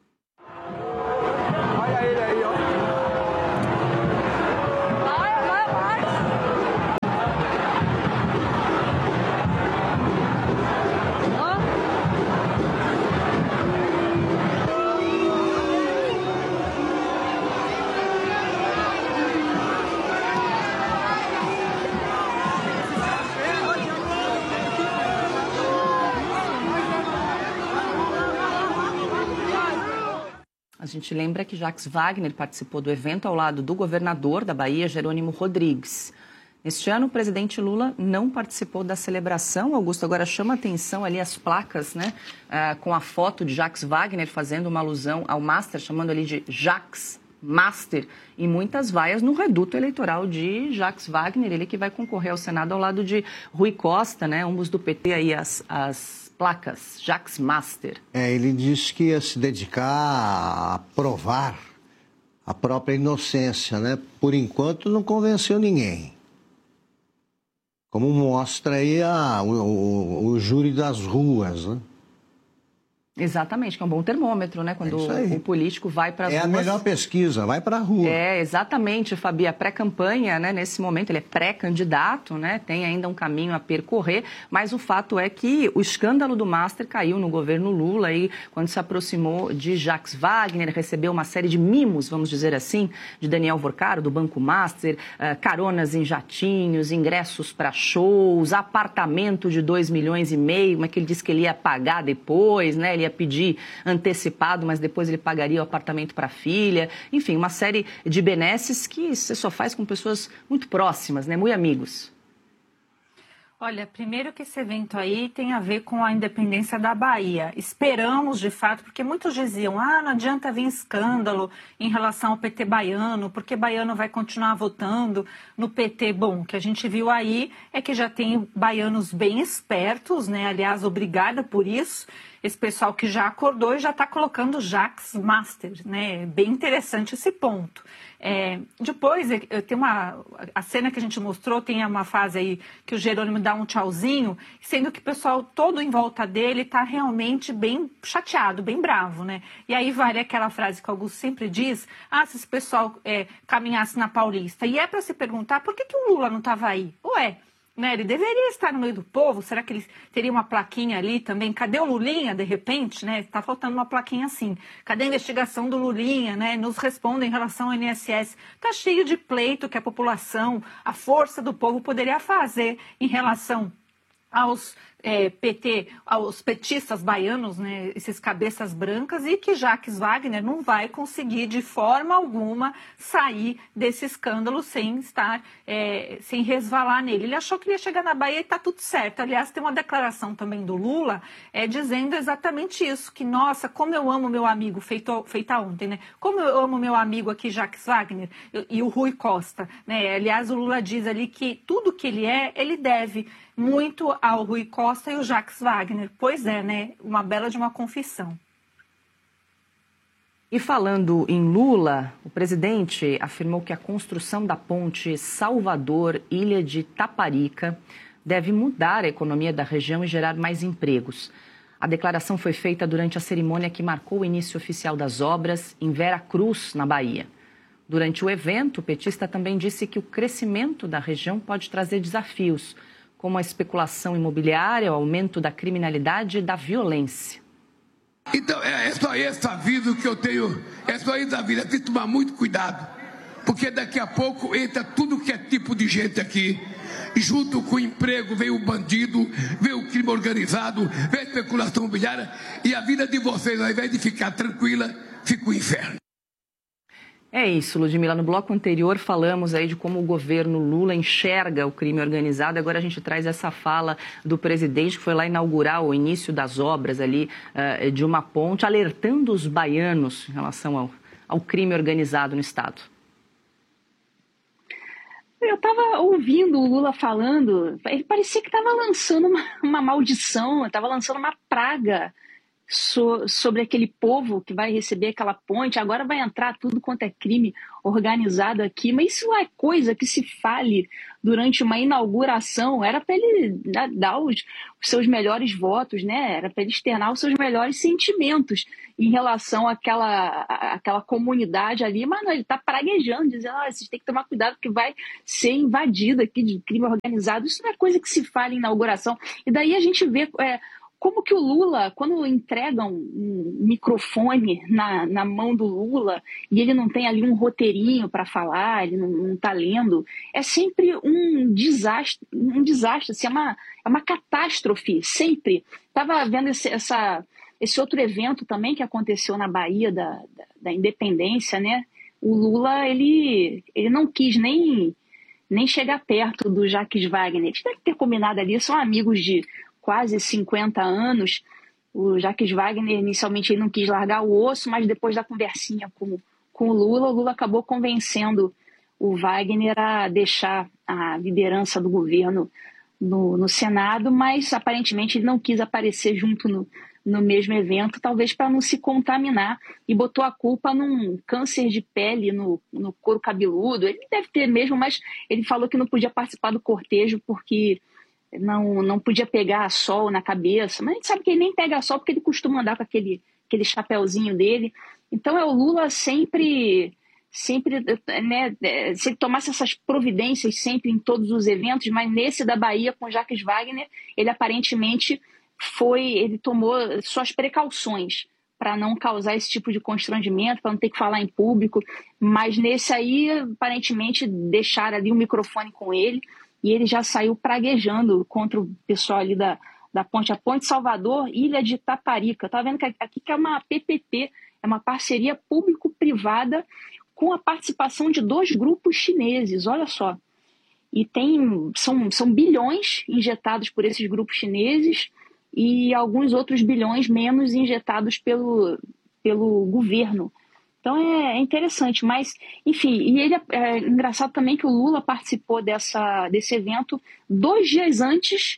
Olha ele aí, ó. A gente lembra que Jacques Wagner participou do evento ao lado do governador da Bahia, Jerônimo Rodrigues. Este ano, o presidente Lula não participou da celebração. Augusto, agora chama a atenção ali as placas, né, com a foto de Jacques Wagner fazendo uma alusão ao Master, chamando ali de Jacques Master, e muitas vaias no reduto eleitoral de Jacques Wagner, ele que vai concorrer ao Senado ao lado de Rui Costa, né, ambos do PT, aí as placas, Jacques Master. Ele disse que ia se dedicar a provar a própria inocência, né? Por enquanto não convenceu ninguém. Como mostra aí o júri das ruas, né? Exatamente, que é um bom termômetro, né? Quando o político vai para as ruas. É a melhor pesquisa, vai para a rua. Exatamente, Fabi, a pré-campanha, né? Nesse momento, ele é pré-candidato, né? Tem ainda um caminho a percorrer, mas o fato é que o escândalo do Master caiu no governo Lula aí, quando se aproximou de Jacques Wagner, recebeu uma série de mimos, vamos dizer assim, de Daniel Vorcaro, do Banco Master, caronas em jatinhos, ingressos para shows, apartamento de 2,5 milhões, mas que ele disse que ele ia pagar depois, né? Ele ia pedir antecipado, mas depois ele pagaria o apartamento para a filha. Enfim, uma série de benesses que você só faz com pessoas muito próximas, né? Muito amigos. Olha, primeiro que esse evento aí tem a ver com a independência da Bahia. Esperamos, de fato, porque muitos diziam, não adianta vir escândalo em relação ao PT baiano, porque baiano vai continuar votando no PT. Bom, o que a gente viu aí é que já tem baianos bem espertos, né? Aliás, obrigada por isso. Esse pessoal que já acordou e já está colocando Jacques Master, né? Bem interessante esse ponto. Depois, tem a cena que a gente mostrou, tem uma fase aí que o Jerônimo dá um tchauzinho, sendo que o pessoal todo em volta dele está realmente bem chateado, bem bravo, né? E aí vale aquela frase que o Augusto sempre diz, se esse pessoal caminhasse na Paulista. E é para se perguntar, por que o Lula não estava aí? Ué, né, ele deveria estar no meio do povo, será que ele teria uma plaquinha ali também? Cadê o Lulinha, de repente, né? Está faltando uma plaquinha assim. Cadê a investigação do Lulinha, né? Nos respondem em relação ao INSS. Está cheio de pleito que a população, a força do povo poderia fazer em relação aos aos petistas baianos, né, esses cabeças brancas, e que Jacques Wagner não vai conseguir de forma alguma sair desse escândalo sem resvalar nele. Ele achou que ia chegar na Bahia e está tudo certo. Aliás, tem uma declaração também do Lula dizendo exatamente isso, que, nossa, como eu amo meu amigo, feita ontem, né? Como eu amo meu amigo aqui, Jacques Wagner, e o Rui Costa, né? Aliás, o Lula diz ali que tudo que ele deve muito ao Rui Costa e o Jacques Wagner. Pois é, né? Uma bela de uma confissão. E falando em Lula, o presidente afirmou que a construção da ponte Salvador-Ilha de Taparica deve mudar a economia da região e gerar mais empregos. A declaração foi feita durante a cerimônia que marcou o início oficial das obras em Vera Cruz, na Bahia. Durante o evento, o petista também disse que o crescimento da região pode trazer desafios, como a especulação imobiliária, o aumento da criminalidade e da violência. Então, é só esse aviso que eu tenho, tem que tomar muito cuidado, porque daqui a pouco entra tudo que é tipo de gente aqui, junto com o emprego vem o bandido, vem o crime organizado, vem a especulação imobiliária, e a vida de vocês, ao invés de ficar tranquila, fica o inferno. É isso, Ludmila. No bloco anterior falamos aí de como o governo Lula enxerga o crime organizado. Agora a gente traz essa fala do presidente que foi lá inaugurar o início das obras ali de uma ponte, alertando os baianos em relação ao crime organizado no estado. Eu estava ouvindo o Lula falando, ele parecia que estava lançando uma maldição, estava lançando uma praga sobre aquele povo que vai receber aquela ponte. Agora vai entrar tudo quanto é crime organizado aqui, mas isso é coisa que se fale durante uma inauguração. Era para ele dar os seus melhores votos, né? Era para ele externar os seus melhores sentimentos em relação àquela comunidade ali, mas não, ele está praguejando, dizendo: vocês têm que tomar cuidado que vai ser invadido aqui de crime organizado. Isso não é coisa que se fala em inauguração. E daí a gente vê como que o Lula, quando entregam um microfone na mão do Lula e ele não tem ali um roteirinho para falar, ele não está lendo, é sempre um desastre, assim, é uma catástrofe, sempre. Estava vendo esse outro evento também que aconteceu na Bahia da Independência, né? O Lula, ele não quis nem chegar perto do Jacques Wagner. Eles devem ter combinado ali, são amigos de quase 50 anos. O Jacques Wagner, inicialmente, ele não quis largar o osso, mas depois da conversinha com o Lula acabou convencendo o Wagner a deixar a liderança do governo no Senado, mas aparentemente ele não quis aparecer junto no mesmo evento, talvez para não se contaminar, e botou a culpa num câncer de pele no couro cabeludo. Ele deve ter mesmo, mas ele falou que não podia participar do cortejo porque não podia pegar sol na cabeça, mas a gente sabe que ele nem pega sol porque ele costuma andar com aquele chapéuzinho dele. Então o Lula sempre, né, se ele tomasse essas providências sempre em todos os eventos, mas nesse da Bahia com Jacques Wagner, ele aparentemente ele tomou suas precauções para não causar esse tipo de constrangimento, para não ter que falar em público, mas nesse aí, aparentemente, deixaram ali o microfone com ele, e ele já saiu praguejando contra o pessoal ali da ponte. A Ponte Salvador, Ilha de Itaparica. Está vendo que aqui que é uma PPP, é uma parceria público-privada com a participação de 2 grupos chineses, olha só. E são bilhões injetados por esses grupos chineses e alguns outros bilhões menos injetados pelo governo. Então é interessante, mas, enfim, e é engraçado também que o Lula participou desse evento 2 dias antes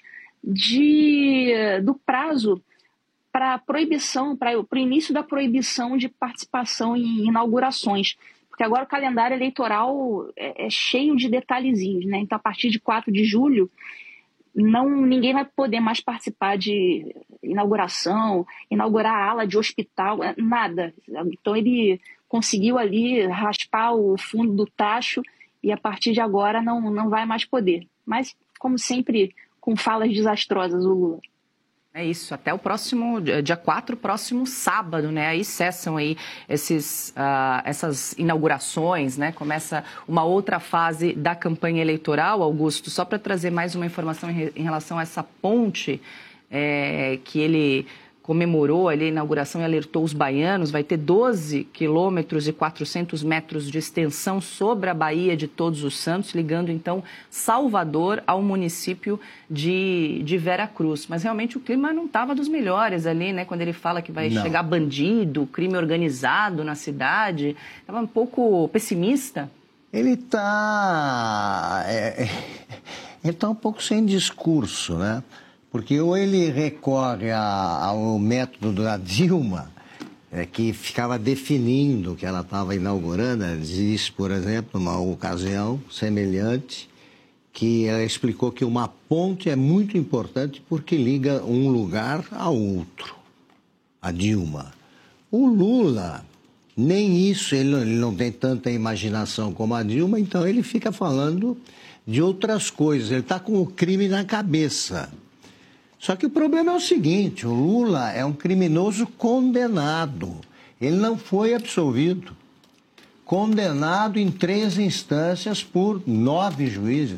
do prazo para proibição, para o início da proibição de participação em inaugurações, porque agora o calendário eleitoral é cheio de detalhezinhos, né? Então, a partir de 4 de julho, ninguém vai poder mais participar de inauguração, inaugurar a ala de hospital, nada. Então ele conseguiu ali raspar o fundo do tacho e a partir de agora não vai mais poder. Mas, como sempre, com falas desastrosas, o Lula. É isso, até o próximo, dia 4, próximo sábado, né? Aí cessam aí essas inaugurações, né? Começa uma outra fase da campanha eleitoral, Augusto. Só para trazer mais uma informação em relação a essa ponte que ele comemorou ali a inauguração e alertou os baianos, vai ter 12 quilômetros e 400 metros de extensão sobre a Baía de Todos os Santos, ligando então Salvador ao município de Veracruz. Mas realmente o clima não estava dos melhores ali, né? Quando ele fala que vai chegar bandido, crime organizado na cidade, estava um pouco pessimista. Ele está um pouco sem discurso, né? Porque ou ele recorre ao método da Dilma, que ficava definindo o que ela estava inaugurando. Ela disse, por exemplo, numa ocasião semelhante, que ela explicou que uma ponte é muito importante porque liga um lugar a outro, a Dilma. O Lula, nem isso, ele não tem tanta imaginação como a Dilma, então ele fica falando de outras coisas, ele está com o crime na cabeça. Só que o problema é o seguinte, o Lula é um criminoso condenado. Ele não foi absolvido. Condenado em 3 instâncias por 9 juízes.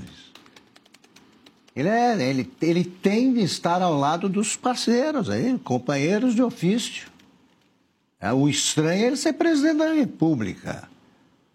Ele tem de estar ao lado dos parceiros, companheiros de ofício. O estranho é ele ser presidente da República.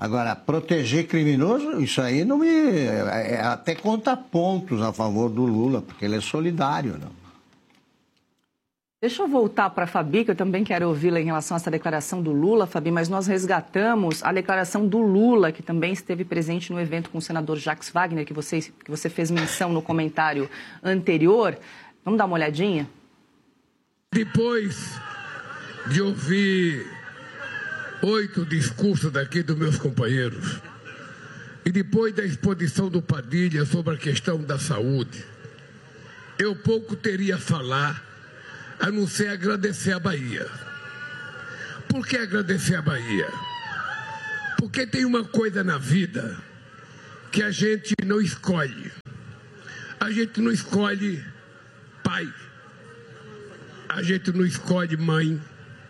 Agora, proteger criminoso, isso aí não me... até conta pontos a favor do Lula, porque ele é solidário, não? Deixa eu voltar para a Fabi, que eu também quero ouvi-la em relação a essa declaração do Lula, Fabi, mas nós resgatamos a declaração do Lula, que também esteve presente no evento com o senador Jacques Wagner, que você fez menção no comentário anterior. Vamos dar uma olhadinha? Depois de ouvir 8 discursos daqui dos meus companheiros, e depois da exposição do Padilha sobre a questão da saúde, eu pouco teria a falar a não ser agradecer a Bahia. Por que agradecer a Bahia? Porque tem uma coisa na vida que a gente não escolhe. A gente não escolhe pai. A gente não escolhe mãe.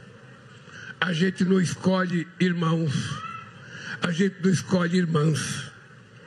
A gente não escolhe irmãos. A gente não escolhe irmãs.